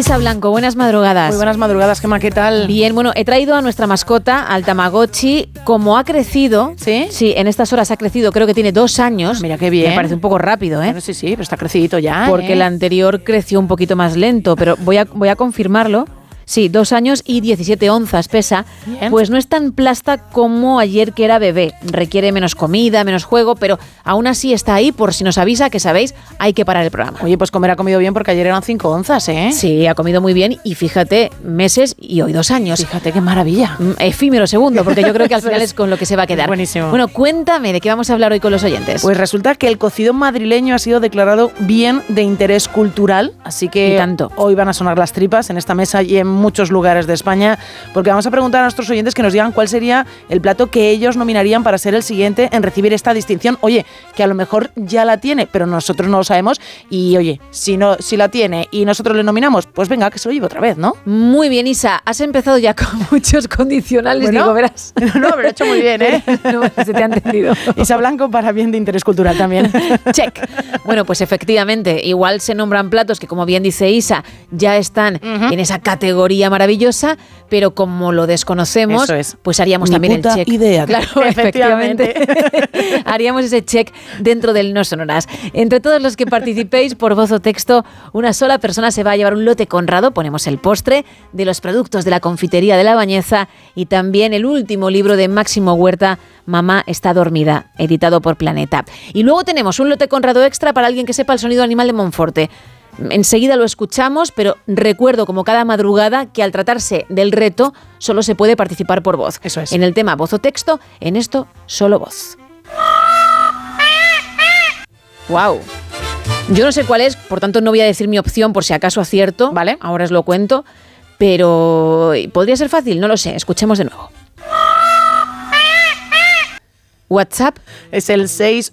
Isa Blanco, buenas madrugadas. Muy buenas madrugadas, Gemma, ¿qué tal? Bien, bueno, he traído a nuestra mascota, al Tamagotchi, como ha crecido. ¿Sí? Sí, en estas horas ha crecido, creo que tiene 2 años. Mira qué bien. Me parece un poco rápido, ¿eh? Bueno, sí, pero está crecidito ya. Porque el anterior creció un poquito más lento, pero voy a confirmarlo. Sí, 2 años y 17 onzas pesa. Bien. Pues no es tan plasta como ayer que era bebé. Requiere menos comida, menos juego, pero aún así está ahí por si nos avisa que sabéis, hay que parar el programa. Oye, pues comer ha comido bien porque ayer eran 5 onzas, ¿eh? Sí, ha comido muy bien y fíjate, meses y hoy 2 años. Fíjate qué maravilla. Efímero segundo, porque yo creo que al final es con lo que se va a quedar. Buenísimo. Bueno, cuéntame de qué vamos a hablar hoy con los oyentes. Pues resulta que el cocido madrileño ha sido declarado bien de interés cultural, así que Y tanto. Hoy van a sonar las tripas en esta mesa y en muchos lugares de España, porque vamos a preguntar a nuestros oyentes que nos digan cuál sería el plato que ellos nominarían para ser el siguiente en recibir esta distinción. Oye, que a lo mejor ya la tiene, pero nosotros no lo sabemos y oye, si la tiene y nosotros le nominamos, pues venga, que se lo lleve otra vez, ¿no? Muy bien, Isa, has empezado ya con muchos condicionales, Bueno, digo, verás. No, pero he hecho muy bien, ¿eh? No, se te ha entendido. Isa Blanco para bien de interés cultural también. Check. Bueno, pues efectivamente, igual se nombran platos que, como bien dice Isa, ya están en esa categoría maravillosa, pero como lo desconocemos, Eso es. pues haríamos Ni también el puta check. idea. Claro, efectivamente. Haríamos ese check dentro del No Sonoras. Entre todos los que participéis por voz o texto, una sola persona se va a llevar un lote Conrado, ponemos el postre, de los productos de la confitería de La Bañeza y también el último libro de Máximo Huerta, Mamá está dormida, editado por Planeta. Y luego tenemos un lote Conrado extra para alguien que sepa el sonido animal de Monforte. Enseguida lo escuchamos, pero recuerdo como cada madrugada que al tratarse del reto solo se puede participar por voz. Eso es. En el tema voz o texto, en esto solo voz. ¡Wow! Yo no sé cuál es, por tanto no voy a decir mi opción por si acaso acierto. Vale. Ahora os lo cuento, pero ¿podría ser fácil? No lo sé, escuchemos de nuevo. WhatsApp. Es el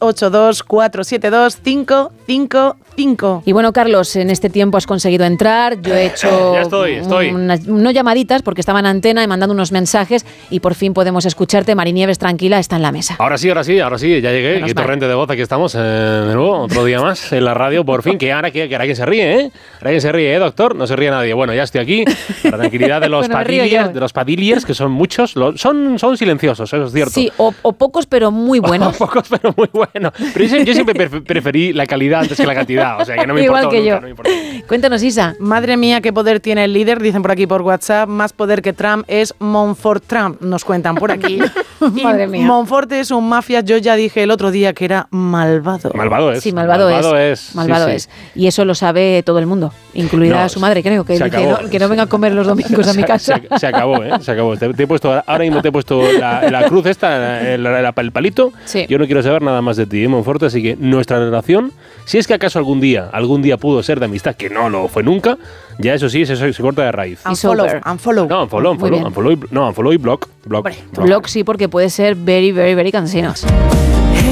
682-472-555. Y bueno, Carlos, en este tiempo has conseguido entrar. Yo he hecho Ya estoy. no llamaditas porque estaba en antena y mandando unos mensajes y por fin podemos escucharte. Marinieves, tranquila, está en la mesa. Ahora sí, ya llegué. Menos Qué mal. torrente de voz, aquí estamos de nuevo, otro día más en la radio, por fin. Que ahora quien se ríe, ¿eh? Ahora quien se ríe, doctor? No se ríe nadie. Bueno, ya estoy aquí, para la tranquilidad de los Bueno, me río yo. padillas, de los padillas, que son muchos, son silenciosos, eso es cierto. Sí, o pocos, pero muy buenos. Pocos, pero muy buenos. Pero yo siempre preferí la calidad antes que la cantidad, o sea que no me Igual importó que nunca, yo. no me importó. Cuéntanos, Isa. Madre mía, qué poder tiene el líder, dicen por aquí por WhatsApp. Más poder que Trump es Monfort Trump, nos cuentan por aquí. Y Madre mía. Monfort es un mafia, yo ya dije el otro día que era malvado. Malvado es. Sí, malvado es. Malvado sí, es. sí. Y eso lo sabe todo el mundo, incluida No, su madre, creo, que se dice acabó. que no venga a comer los domingos a mi casa. Se acabó, ¿eh? Se acabó. Te he puesto, ahora mismo te he puesto la cruz esta, el palito. Sí. Yo no quiero saber nada más de ti, Monforte, así que nuestra relación, si es que acaso algún día pudo ser de amistad, que no lo fue nunca, ya eso sí, se corta de raíz. Unfollow, over. unfollow. No, Muy bien. unfollow y block. Blog sí, porque puede ser very, very, very cansinos.